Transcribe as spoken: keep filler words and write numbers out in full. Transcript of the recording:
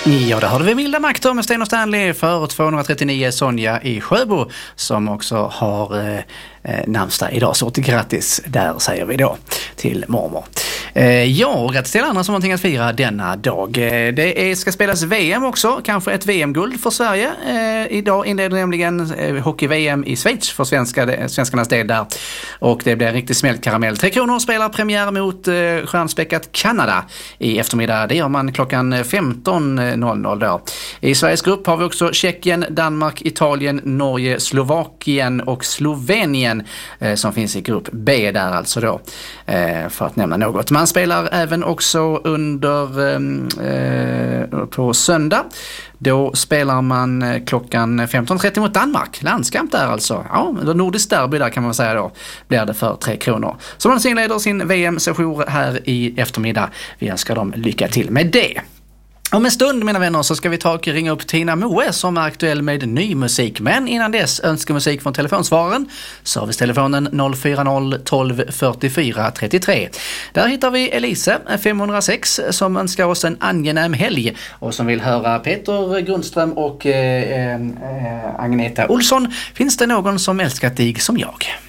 Ja, det hörde vi Milda Makter med Sten och Stanley för tvåhundratrettionio, Sonja i Sjöbo som också har eh, namnsdag idag. Så till grattis där säger vi då till mormor. Eh, ja, och grattis till andra som har någonting att fira denna dag. Eh, det är, ska spelas V M också, kanske ett V M-guld för Sverige. Eh, idag inleder nämligen eh, hockey-V M i Schweiz för svenska, svenskarnas del där. Och det blir en riktig smält-karamell. Tre Kronor spelar premiär mot eh, stjärnspäckat Kanada i eftermiddag. Det gör man klockan femton noll noll då. I Sveriges grupp har vi också Tjeckien, Danmark, Italien, Norge, Slovakien och Slovenien eh, som finns i grupp B där alltså då. Eh, för att nämna något. Man spelar även också under eh, på söndag. Då spelar man klockan femton trettio mot Danmark. Landskamp där alltså. Ja, då nordisk derby där kan man säga då. Blir det för Tre Kronor. Så man inleder sin V M-session här i eftermiddag. Vi önskar dem lycka till med det. Om en stund, mina vänner, så ska vi ta och ringa upp Tina Moe som är aktuell med ny musik. Men innan dess önskar musik från telefonsvararen. Servicetelefonen noll fyra noll tolv fyrtiofyra trettiotre. Där hittar vi Elise femhundrasex som önskar oss en angenäm helg och som vill höra Peter Grundström och eh, eh, Agneta Olsson. Finns det någon som älskat dig som jag?